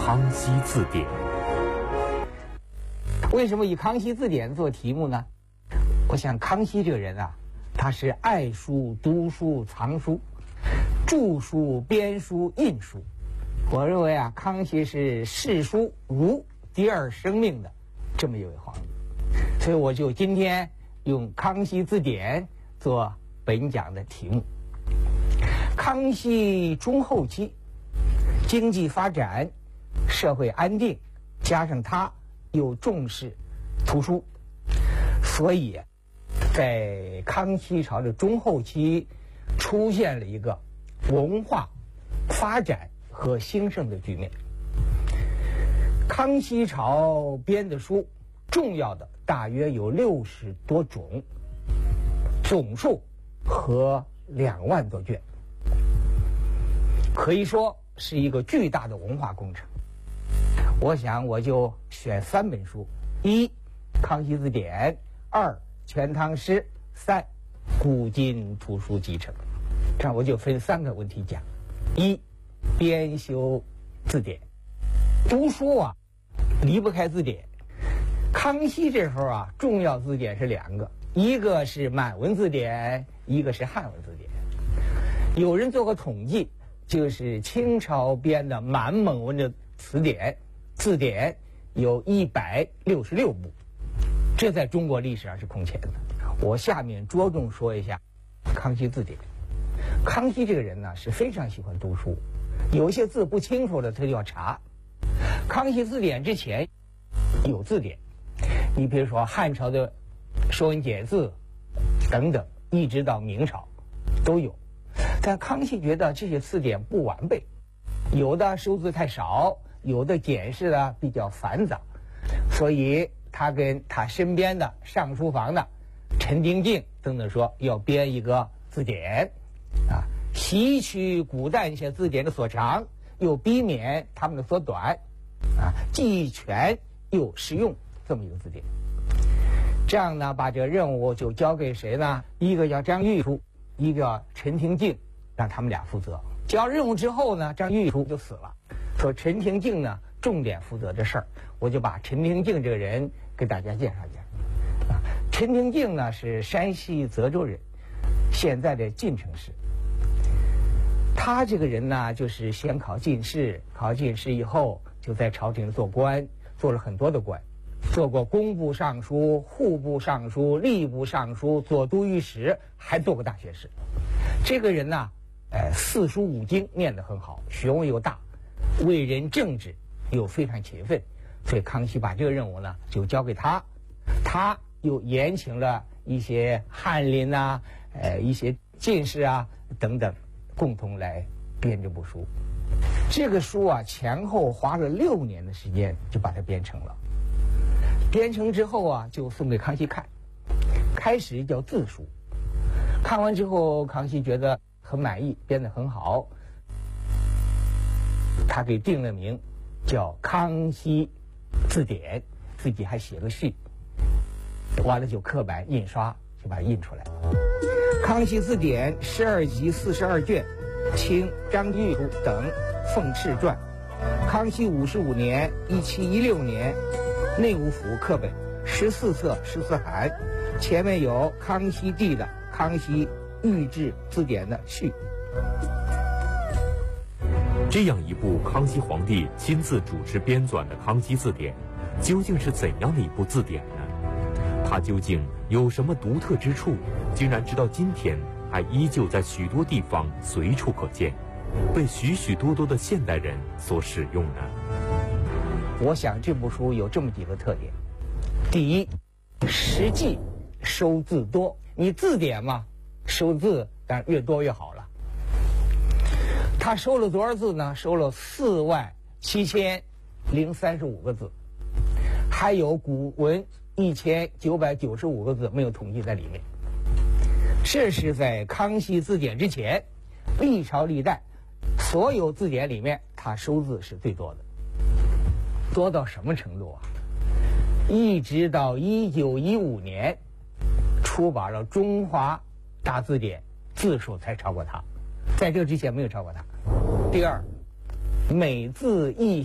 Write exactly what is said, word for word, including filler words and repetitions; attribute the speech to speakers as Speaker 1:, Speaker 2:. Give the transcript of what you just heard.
Speaker 1: 康熙字典。
Speaker 2: 为什么以康熙字典做题目呢？我想康熙这个人啊，他是爱书、读书、藏书，著书、编书、印书。我认为啊，康熙是视书如第二生命的这么一位皇帝，所以我就今天用康熙字典做本讲的题目。康熙中后期，经济发展，社会安定，加上他又重视图书，所以在康熙朝的中后期出现了一个文化发展和兴盛的局面。康熙朝编的书，重要的大约有六十多种，总数和两万多卷，可以说是一个巨大的文化工程。我想我就选三本书：一、康熙字典；二、全唐诗；三、古今图书集成。这样我就分三个问题讲。一、编修字典。读书啊，离不开字典。康熙这时候啊，重要字典是两个，一个是满文字典，一个是汉文字典。有人做过统计，就是清朝编的满蒙文的词典字典有一百六十六部，这在中国历史上是空前的。我下面着重说一下康熙字典。康熙这个人呢，是非常喜欢读书，有些字不清楚的他就要查。康熙字典之前有字典，你比如说汉朝的《说文解字》等等，一直到明朝都有。但康熙觉得这些字典不完备，有的数字太少，有的解释的比较繁杂，所以他跟他身边的上书房的陈丁敬等等说，要编一个字典啊，吸取古代一些字典的所长，又避免他们的所短啊，既全又实用，这么一个字典。这样呢，把这个任务就交给谁呢？一个叫张玉书，一个叫陈廷敬，让他们俩负责。交任务之后呢，张玉书就死了，说陈廷敬呢重点负责这事儿，我就把陈廷敬这个人给大家介绍一下。啊，陈廷敬呢是山西泽州人，现在的晋城市。他这个人呢，就是先考进士，考进士以后就在朝廷做官，做了很多的官，做过工部尚书、户部尚书、吏部尚书、左都御史，还做过大学士。这个人呢，呃，四书五经念得很好，学问又大，为人正直又非常勤奋，所以康熙把这个任务呢就交给他。他又延请了一些翰林啊、呃一些进士啊等等，共同来编这部书。这个书啊，前后花了六年的时间就把它编成了。编成之后啊，就送给康熙看。开始叫字书，看完之后，康熙觉得很满意，编得很好，他给定了名，叫《康熙字典》，自己还写个序。完了就刻版印刷，就把它印出来。《康熙字典》十二集四十二卷，清张玉书等奉敕传。康熙五十五年（一七一六年），内务府刻本，十四册十四函，前面有康熙帝的《康熙御制字典》的序。
Speaker 1: 这样一部康熙皇帝亲自主持编纂的《康熙字典》，究竟是怎样的一部字典呢？它究竟有什么独特之处，竟然直到今天还依旧在许多地方随处可见，被许许多多的现代人所使用呢？
Speaker 2: 我想这部书有这么几个特点。第一，实际收字多。你字典嘛，收字当然越多越好了。他收了多少字呢？收了四万七千零三十五个字，还有古文一千九百九十五个字没有统计在里面。这是在康熙字典之前，历朝历代所有字典里面，他收字是最多的。多到什么程度啊？一直到一九一五年出版了《中华大字典》，字数才超过他，在这之前没有超过他。第二，每字一